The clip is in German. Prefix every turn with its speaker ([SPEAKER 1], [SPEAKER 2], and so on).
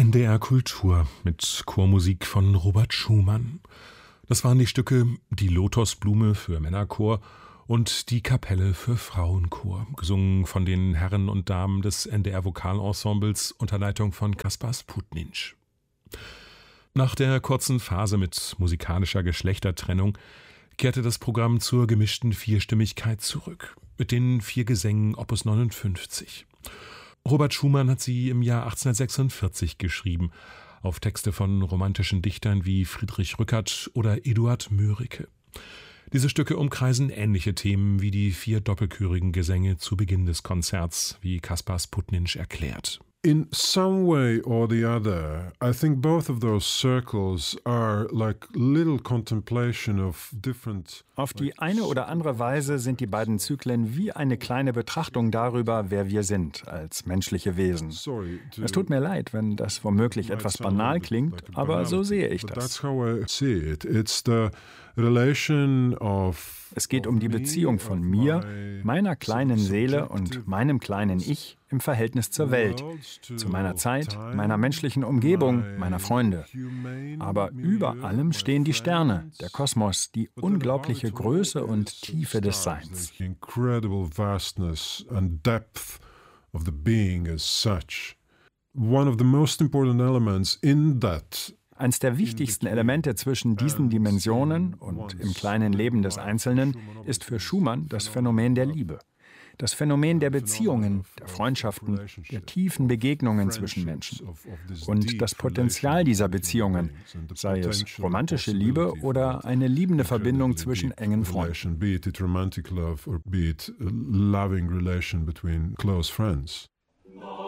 [SPEAKER 1] NDR Kultur mit Chormusik von Robert Schumann. Das waren die Stücke Die Lotosblume für Männerchor und Die Kapelle für Frauenchor, gesungen von den Herren und Damen des NDR Vokalensembles unter Leitung von Kaspar Sputninch. Nach der kurzen Phase mit musikalischer Geschlechtertrennung kehrte das Programm zur gemischten Vierstimmigkeit zurück, mit den 4 Gesängen Opus 59. Robert Schumann hat sie im Jahr 1846 geschrieben, auf Texte von romantischen Dichtern wie Friedrich Rückert oder Eduard Mörike. Diese Stücke umkreisen ähnliche Themen wie die 4 doppelchörigen Gesänge zu Beginn des Konzerts, wie Kaspar Sputninch erklärt.
[SPEAKER 2] In some way or the other, I think both of those circles are like little contemplation of different.
[SPEAKER 3] Auf die eine oder andere Weise sind die beiden Zyklen wie eine kleine Betrachtung darüber, wer wir sind als menschliche Wesen. Es tut mir leid, wenn das womöglich etwas banal klingt, aber so sehe ich das. Es geht um die Beziehung von mir, meiner kleinen Seele und meinem kleinen Ich im Verhältnis zur Welt, zu meiner Zeit, meiner menschlichen Umgebung, meiner Freunde. Aber über allem stehen die Sterne, der Kosmos, die unglaubliche Größe und Tiefe des Seins. One of the most important elements in that. Eins der wichtigsten Elemente zwischen diesen Dimensionen und im kleinen Leben des Einzelnen ist für Schumann das Phänomen der Liebe. Das Phänomen der Beziehungen, der Freundschaften, der tiefen Begegnungen zwischen Menschen. Und das Potenzial dieser Beziehungen, sei es romantische Liebe oder eine liebende Verbindung zwischen engen Freunden.